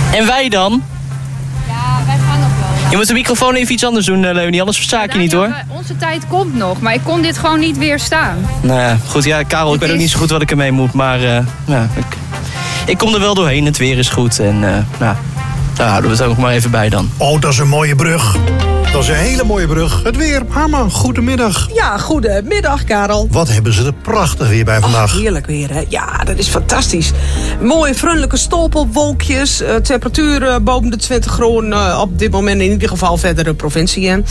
En wij dan? Ja, wij gaan nog wel. Je moet de microfoon even iets anders doen, Leonie, anders versta ik je niet, hoor. Onze tijd komt nog, maar ik kon dit gewoon niet weerstaan. Nou ja, goed, ja, Karel, ik weet ook niet zo goed wat ik ermee moet, maar ik kom er wel doorheen. Het weer is goed en daar houden we het ook maar even bij dan. Oh, dat is een mooie brug. Dat is een hele mooie brug. Het weer. Harma, goedemiddag. Ja, goedemiddag, Karel. Wat hebben ze er prachtig weer bij vandaag. Heerlijk weer, hè? Ja, dat is fantastisch. Mooie, vriendelijke stolpelwolkjes. Temperatuur boven de 20 graden op dit moment in ieder geval verder de provincie. Hè.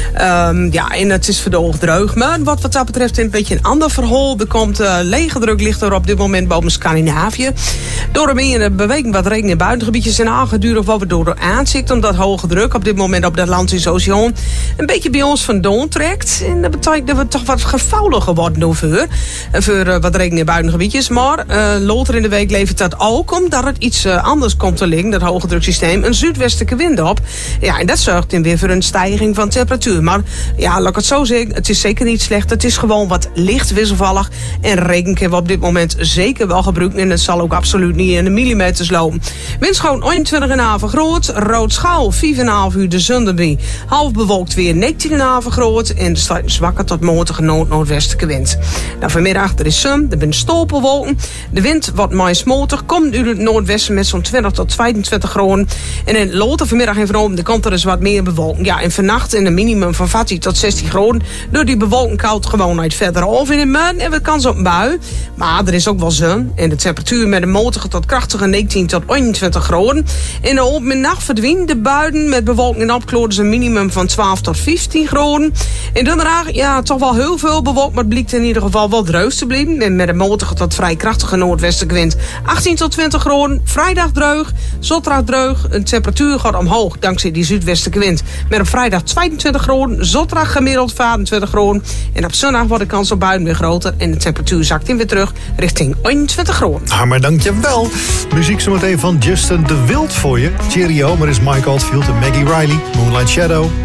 En het is verdoofd dreug. Maar wat dat betreft een beetje een ander verhaal. Er komt lege druk ligt er op dit moment boven Scandinavië. Door de beweging wat regen in buitengebiedjes zijn aangeduurd wat we door de aanzicht. Omdat hoge druk op dit moment op de Atlantische Oceaan een beetje bij ons vandaan trekt. En dat betekent dat we toch wat gevouweliger worden over. Voor wat regen in buitengebiedjes. Maar later in de week levert dat ook omdat het iets anders komt te liggen. Dat hoge druksysteem. Een zuidwestelijke wind op. Ja, en dat zorgt dan weer voor een stijging van temperatuur. Maar ja, laat ik het zo zeggen. Het is zeker niet slecht. Het is gewoon wat licht wisselvallig. En regen kunnen we op dit moment zeker wel gebruiken. En het zal ook absoluut niet in de millimeters lopen. Windschoon 21,5 groot. Rood schaal 4,5 uur de zonderbie. Half bewolkt weer 19,5 groot. En er staat een zwakke tot matige noordwestelijke wind. Nou, vanmiddag er is zon. Er zijn stolpelwolken. De wind wordt maïsmotig. Komt uit het noordwesten met zo'n 20 tot 22 graden. En in later vanmiddag en vanavond komt er dus wat meer bewolking. Ja, en vannacht in een minimum van 14 tot 16 graden. Door die bewolking koud gewoon uit verder of in de maand. En we kans op een bui. Maar er is ook wel zon. En de temperatuur met een matige tot krachtige 19 tot 21 graden. En op middag verdwijnen de buien met bewolking en opklaringen een minimum van 12 tot 15 graden. In Den Haag, ja, toch wel heel veel bewolkt, maar het blijkt in ieder geval wel dreug te blijven. En met een matige tot vrij krachtige noordwestelijke wind 18 tot 20 graden. Vrijdag dreug, zaterdag dreug. De temperatuur gaat omhoog dankzij die zuidwestelijke wind. Met op vrijdag 22 graden, zaterdag gemiddeld 24 graden. En op zondag wordt de kans op buien weer groter. En de temperatuur zakt in weer terug richting 21 graden. Maar dankjewel. Muziek zometeen van Justin de Wild voor je. Cheerio, maar is Mike Oldfield en Maggie Riley. Moonlight Shadow.